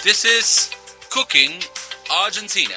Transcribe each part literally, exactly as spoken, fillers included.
This is Cooking Argentina.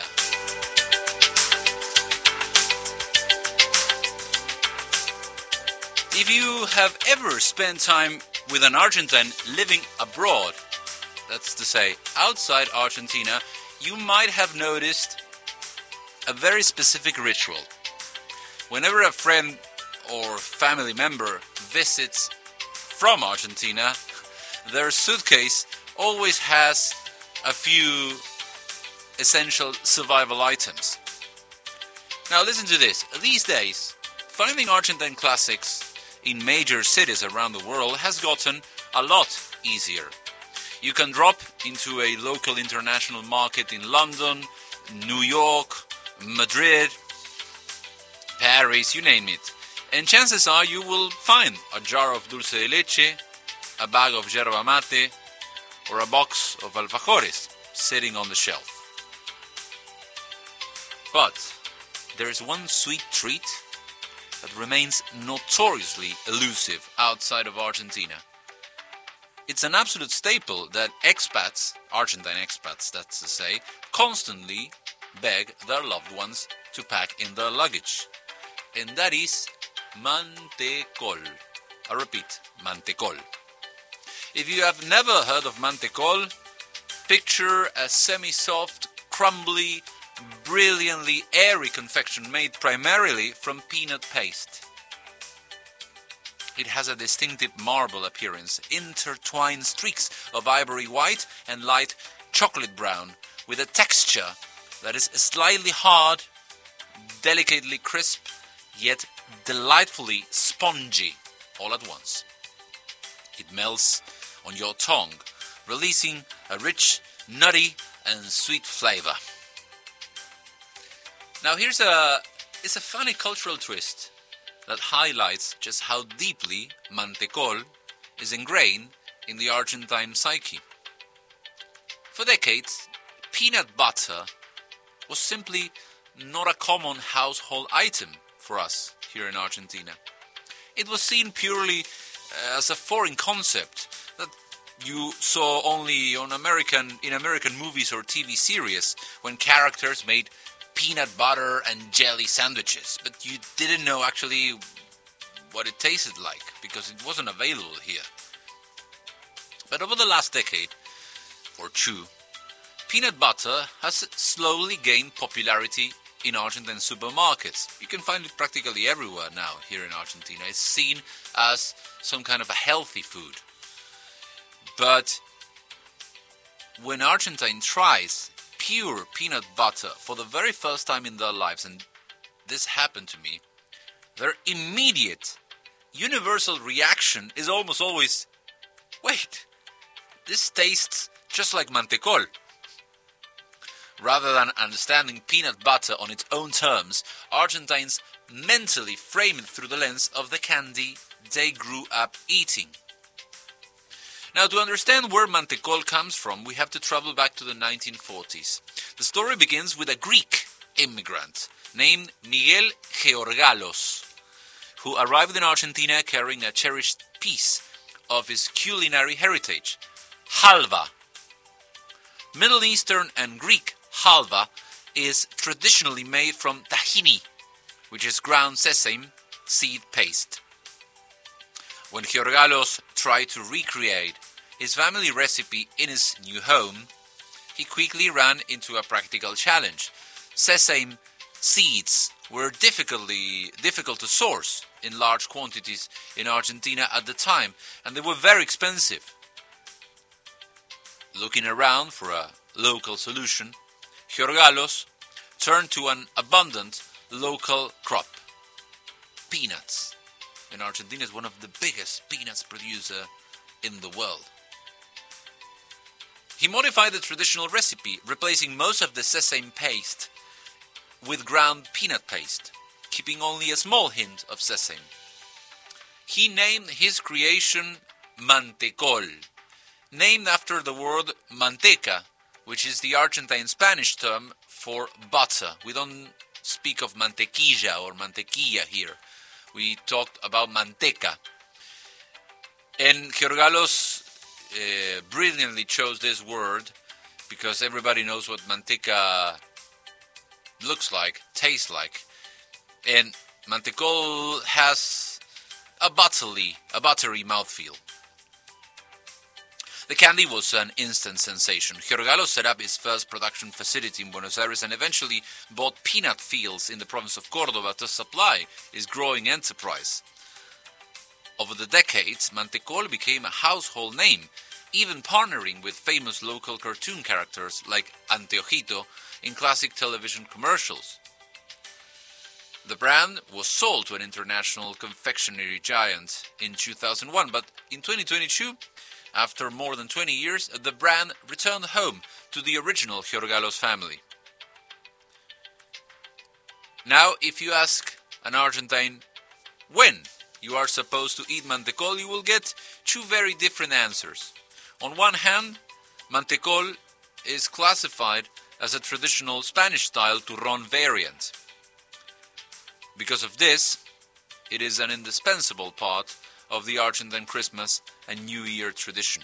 If you have ever spent time with an Argentine living abroad, that's to say, outside Argentina, you might have noticed a very specific ritual. Whenever a friend or family member visits from Argentina, their suitcase always has a few essential survival items. Now listen to this. These days, finding Argentine classics in major cities around the world has gotten a lot easier. You can drop into a local international market in London, New York, Madrid, Paris, you name it. And chances are you will find a jar of dulce de leche, a bag of yerba mate, or a box of alfajores sitting on the shelf. But there is one sweet treat that remains notoriously elusive outside of Argentina. It's an absolute staple that expats, Argentine expats that's to say, constantly beg their loved ones to pack in their luggage. And that is mantecol. I repeat, mantecol. If you have never heard of mantecol, picture a semi-soft, crumbly, brilliantly airy confection made primarily from peanut paste. It has a distinctive marble appearance, intertwined streaks of ivory white and light chocolate brown, with a texture that is slightly hard, delicately crisp, yet delightfully spongy all at once. It melts on your tongue, releasing a rich, nutty and sweet flavor. Now here's a it's a funny cultural twist that highlights just how deeply mantecol is ingrained in the Argentine psyche. For decades, peanut butter was simply not a common household item for us here in Argentina. It was seen purely as a foreign concept that you saw only on American in American movies or T V series when characters made peanut butter and jelly sandwiches, but you didn't know actually what it tasted like because it wasn't available here. But over the last decade or two, peanut butter has slowly gained popularity in Argentine supermarkets. You can find it practically everywhere now here in Argentina. It's seen as some kind of a healthy food. But when Argentine tries pure peanut butter for the very first time in their lives, and this happened to me, their immediate, universal reaction is almost always, wait, this tastes just like mantecol. Rather than understanding peanut butter on its own terms, Argentines mentally frame it through the lens of the candy they grew up eating. Now, to understand where mantecol comes from, we have to travel back to the nineteen forties. The story begins with a Greek immigrant named Miguel Georgalos, who arrived in Argentina carrying a cherished piece of his culinary heritage, halva. Middle Eastern and Greek halva is traditionally made from tahini, which is ground sesame seed paste. When Georgalos tried to recreate his family recipe in his new home, he quickly ran into a practical challenge. Sesame seeds were difficultly, difficult to source in large quantities in Argentina at the time, and they were very expensive. Looking around for a local solution, Georgalos turned to an abundant local crop, peanuts. And Argentina is one of the biggest peanuts producer in the world. He modified the traditional recipe, replacing most of the sesame paste with ground peanut paste, keeping only a small hint of sesame. He named his creation mantecol, named after the word manteca, which is the Argentine Spanish term for butter. We don't speak of mantequilla or mantequilla here. We talked about manteca. And Georgalos uh, brilliantly chose this word because everybody knows what manteca looks like, tastes like. And mantecol has a buttery, a buttery mouthfeel. The candy was an instant sensation. Giorgalo set up his first production facility in Buenos Aires and eventually bought peanut fields in the province of Córdoba to supply his growing enterprise. Over the decades, mantecol became a household name, even partnering with famous local cartoon characters like Anteojito in classic television commercials. The brand was sold to an international confectionery giant in two thousand one, but in twenty twenty-two, after more than twenty years, the brand returned home to the original Giorgalo's family. Now, if you ask an Argentine when you are supposed to eat mantecol, you will get two very different answers. On one hand, mantecol is classified as a traditional Spanish-style turrón variant. Because of this, it is an indispensable part of the Argentine Christmas and New Year tradition.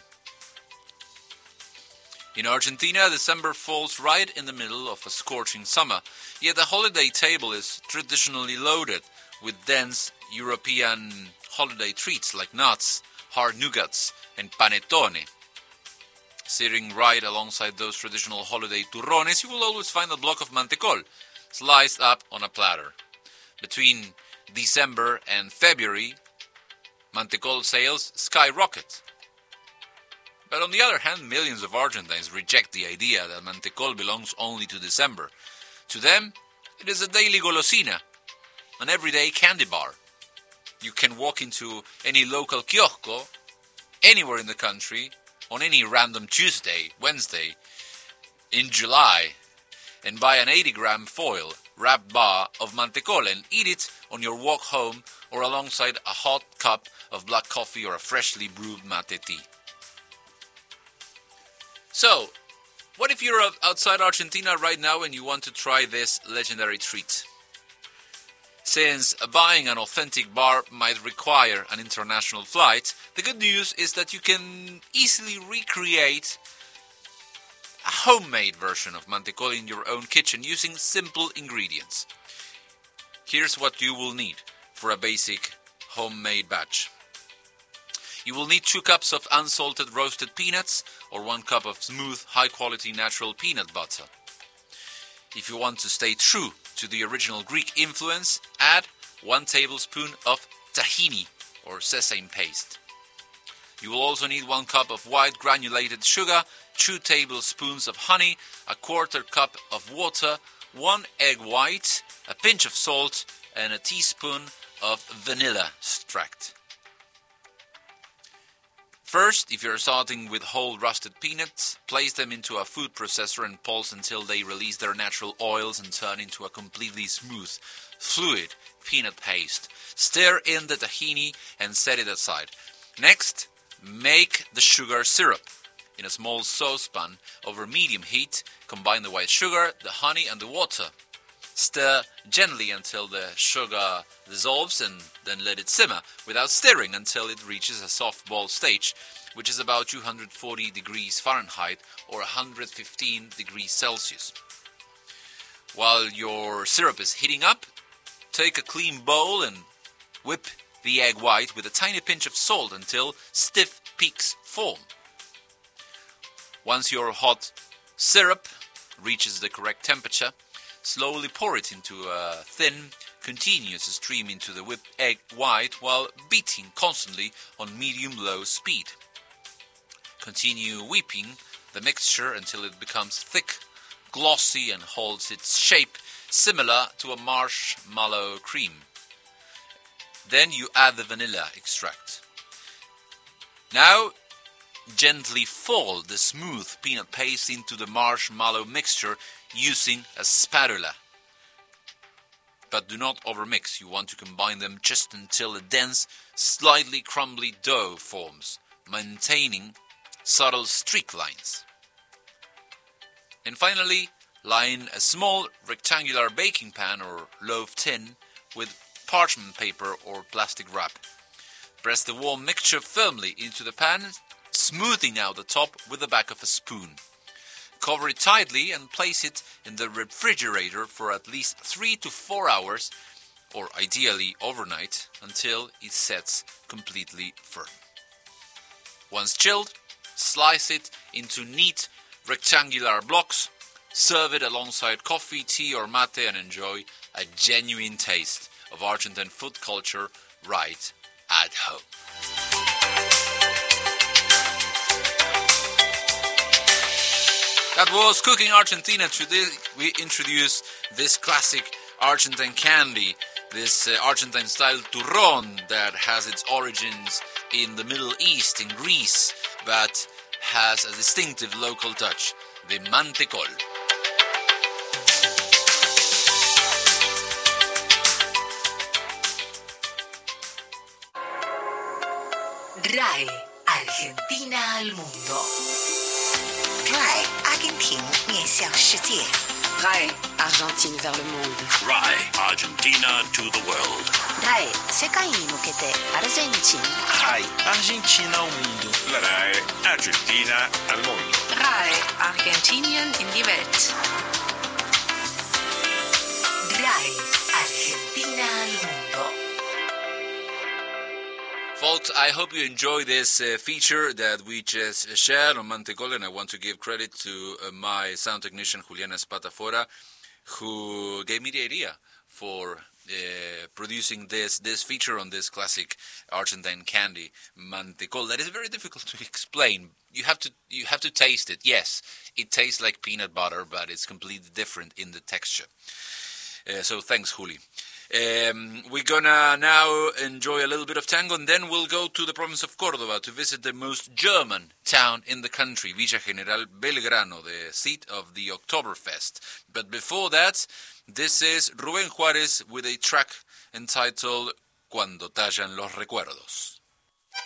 In Argentina, December falls right in the middle of a scorching summer, yet the holiday table is traditionally loaded with dense European holiday treats like nuts, hard nougats, and panettone. Sitting right alongside those traditional holiday turrones, you will always find a block of mantecol, sliced up on a platter. Between December and February, mantecol sales skyrocket. But on the other hand, millions of Argentines reject the idea that mantecol belongs only to December. To them, it is a daily golosina, an everyday candy bar. You can walk into any local kiosco, anywhere in the country, on any random Tuesday, Wednesday, in July, and buy an eighty gram foil wrapped bar of mantecol and eat it on your walk home or alongside a hot cup of black coffee or a freshly brewed mate tea. So, what if you're outside Argentina right now and you want to try this legendary treat? Since buying an authentic bar might require an international flight, the good news is that you can easily recreate a homemade version of mantecol in your own kitchen using simple ingredients. Here's what you will need for a basic homemade batch. You will need two cups of unsalted roasted peanuts or one cup of smooth, high-quality natural peanut butter. If you want to stay true to the original Greek influence, add one tablespoon of tahini or sesame paste. You will also need one cup of white granulated sugar, two tablespoons of honey, a quarter cup of water, one egg white, a pinch of salt, and a teaspoon of vanilla extract. First, if you're starting with whole roasted peanuts, place them into a food processor and pulse until they release their natural oils and turn into a completely smooth, fluid peanut paste. Stir in the tahini and set it aside. Next, make the sugar syrup. In a small saucepan over medium heat, combine the white sugar, the honey and the water. Stir gently until the sugar dissolves and then let it simmer without stirring until it reaches a soft ball stage, which is about two hundred forty degrees Fahrenheit or one hundred fifteen degrees Celsius. While your syrup is heating up, take a clean bowl and whip the egg white with a tiny pinch of salt until stiff peaks form. Once your hot syrup reaches the correct temperature, slowly pour it into a thin, continuous stream into the whipped egg white while beating constantly on medium-low speed. Continue whipping the mixture until it becomes thick, glossy and holds its shape similar to a marshmallow cream. Then you add the vanilla extract. Now, gently fold the smooth peanut paste into the marshmallow mixture using a spatula. But do not overmix. You want to combine them just until a dense, slightly crumbly dough forms, maintaining subtle streak lines. And finally, line a small rectangular baking pan or loaf tin with parchment paper or plastic wrap. Press the warm mixture firmly into the pan, smoothing out the top with the back of a spoon. Cover it tightly and place it in the refrigerator for at least three to four hours, or ideally overnight, until it sets completely firm. Once chilled, slice it into neat rectangular blocks, serve it alongside coffee, tea or mate, and enjoy a genuine taste of Argentine food culture right at home. That was Cooking Argentina. Today we introduced this classic Argentine candy, this uh, Argentine-style turrón that has its origins in the Middle East, in Greece, but has a distinctive local touch, the mantecol. R A E, Argentina al mundo. R A E, Argentine 面向世界。 R A E, Argentine vers le monde. R A E, Argentina to the world. R A E、世界に向けてアルゼンチン。 R A E, Argentina ao mundo. R A E, Argentina al mundo. R A E, Argentinien in die Welt. R A E, Argentina al mundo. Folks, I hope you enjoy this uh, feature that we just shared on Mantecol, and I want to give credit to uh, my sound technician, Juliana Spatafora, who gave me the idea for uh, producing this this feature on this classic Argentine candy, Mantecol. That is very difficult to explain. You have to you have to taste it. Yes, it tastes like peanut butter, but it's completely different in the texture. Uh, so thanks, Juli. Um, we're gonna now enjoy a little bit of tango, and then we'll go to the province of Córdoba to visit the most German town in the country, Villa General Belgrano, the seat of the Oktoberfest. But before that, this is Rubén Juárez with a track entitled Cuando tallan los recuerdos.